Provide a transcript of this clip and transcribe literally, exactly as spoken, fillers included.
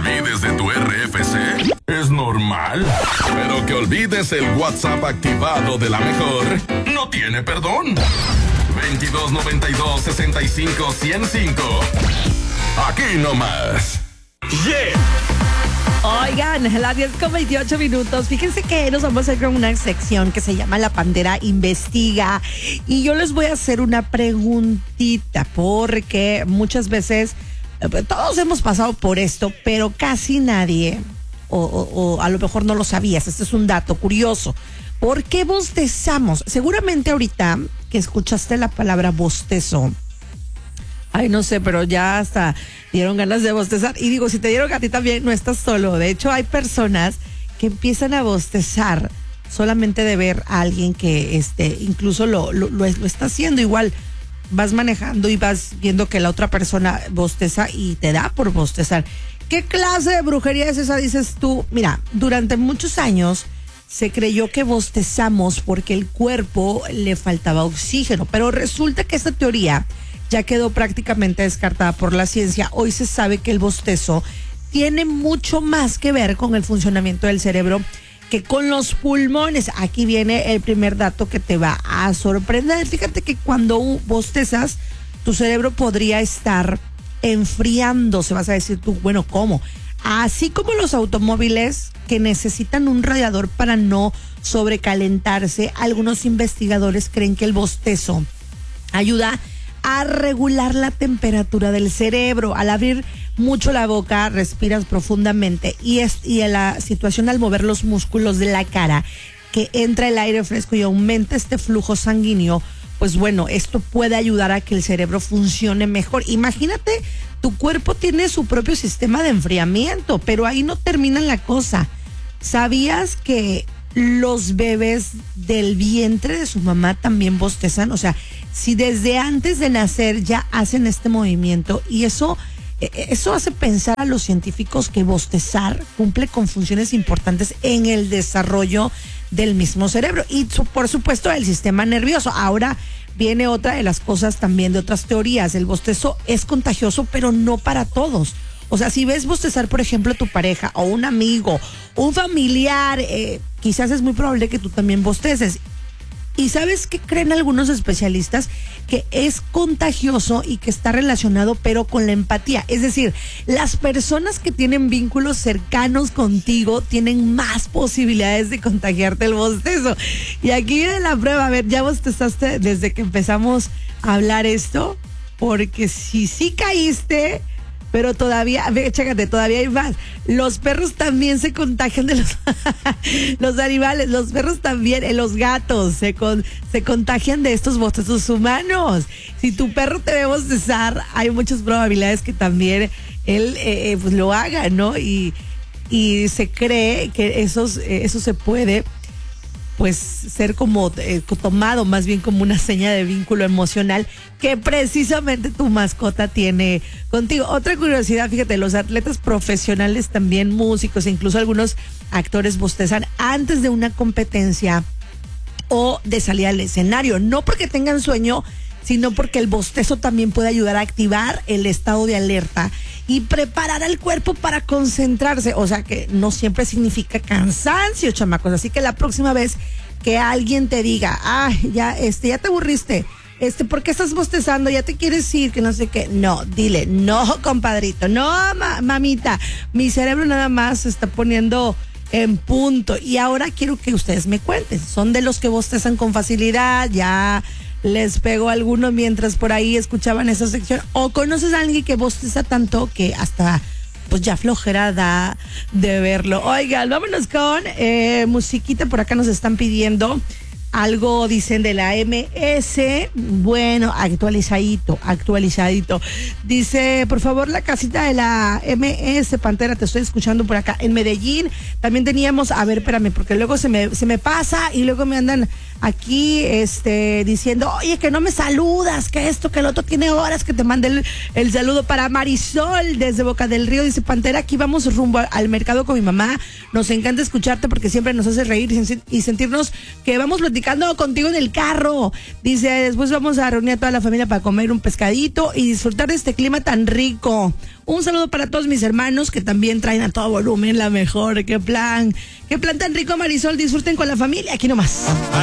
olvides de tu R F C es normal. Pero que olvides el WhatsApp activado de la mejor no tiene perdón. veintidós noventa y dos sesenta y cinco ciento cinco. Aquí nomás. Yeah. Oigan, las diez con veintiocho minutos. Fíjense que nos vamos a hacer con una sección que se llama La Pantera Investiga. Y yo les voy a hacer una preguntita, porque muchas veces todos hemos pasado por esto, pero casi nadie, o, o, o a lo mejor no lo sabías. Este es un dato curioso. ¿Por qué bostezamos? Seguramente ahorita que escuchaste la palabra bostezo, ay, no sé, pero ya hasta dieron ganas de bostezar. Y digo, si te dieron a ti también, no estás solo. De hecho, hay personas que empiezan a bostezar solamente de ver a alguien que este, incluso lo, lo, lo, lo está haciendo. Igual vas manejando y vas viendo que la otra persona bosteza y te da por bostezar. ¿Qué clase de brujería es esa, dices tú? Mira, durante muchos años se creyó que bostezamos porque el cuerpo le faltaba oxígeno, pero resulta que esta teoría ya quedó prácticamente descartada por la ciencia. Hoy se sabe que el bostezo tiene mucho más que ver con el funcionamiento del cerebro que con los pulmones. Aquí viene el primer dato que te va a sorprender. Fíjate que cuando bostezas, tu cerebro podría estar enfriándose. Vas a decir tú, bueno, ¿cómo? Así como los automóviles que necesitan un radiador para no sobrecalentarse, algunos investigadores creen que el bostezo ayuda a regular la temperatura del cerebro. Al abrir mucho la boca, respiras profundamente y, es, y en la situación al mover los músculos de la cara, que entra el aire fresco y aumenta este flujo sanguíneo, pues bueno, esto puede ayudar a que el cerebro funcione mejor. Imagínate, tu cuerpo tiene su propio sistema de enfriamiento, pero ahí no termina la cosa. ¿Sabías que los bebés del vientre de su mamá también bostezan? O sea, si desde antes de nacer ya hacen este movimiento, y eso, eso hace pensar a los científicos que bostezar cumple con funciones importantes en el desarrollo del mismo cerebro y por supuesto el sistema nervioso. Ahora viene otra de las cosas también de otras teorías. El bostezo es contagioso, pero no para todos. O sea, si ves bostezar, por ejemplo, a tu pareja o un amigo, un familiar, eh, quizás es muy probable que tú también bosteces. ¿Y sabes qué creen algunos especialistas? Que es contagioso y que está relacionado, pero con la empatía. Es decir, las personas que tienen vínculos cercanos contigo tienen más posibilidades de contagiarte el bostezo. Y aquí viene la prueba. A ver, ¿ya bostezaste desde que empezamos a hablar esto? Porque si sí caíste, pero todavía, ve, chécate, todavía hay más. Los perros también se contagian de los, los animales. Los perros también, eh, los gatos se, con, se contagian de estos bostezos humanos. Si tu perro te ve bostezar, hay muchas probabilidades que también él eh, pues lo haga, ¿no? Y, y se cree que esos, eh, eso se puede pues ser como eh, tomado más bien como una seña de vínculo emocional que precisamente tu mascota tiene contigo. Otra curiosidad, fíjate, los atletas profesionales también, músicos e incluso algunos actores bostezan antes de una competencia o de salir al escenario, no porque tengan sueño, sino porque el bostezo también puede ayudar a activar el estado de alerta y preparar al cuerpo para concentrarse. O sea que no siempre significa cansancio, chamacos. Así que la próxima vez que alguien te diga, ay, ya, este, ya te aburriste, este, ¿por qué estás bostezando? Ya te quieres ir, que no sé qué. No, dile, no, compadrito, no, ma- mamita, mi cerebro nada más se está poniendo en punto. Y ahora quiero que ustedes me cuenten, ¿son de los que bostezan con facilidad? ¿Ya les pegó alguno mientras por ahí escuchaban esa sección? ¿O conoces a alguien que bosteza tanto que hasta pues ya flojera da de verlo? Oigan, vámonos con eh, musiquita. Por acá nos están pidiendo algo, dicen, de la M S. Bueno, actualizadito, actualizadito. Dice, por favor, la casita de la M S, Pantera, te estoy escuchando por acá en Medellín. También teníamos, a ver, espérame, porque luego se me, se me pasa y luego me andan aquí este diciendo, oye, que no me saludas, que esto, que el otro, tiene horas que te mande el, el saludo para Marisol desde Boca del Río. Dice, Pantera, aquí vamos rumbo al, al mercado con mi mamá. Nos encanta escucharte porque siempre nos hace reír y, y sentirnos que vamos platicando platicando contigo en el carro. Dice, después vamos a reunir a toda la familia para comer un pescadito y disfrutar de este clima tan rico. Un saludo para todos mis hermanos que también traen a todo volumen la mejor. Qué plan, qué plan tan rico, Marisol. Disfruten con la familia. Aquí nomás.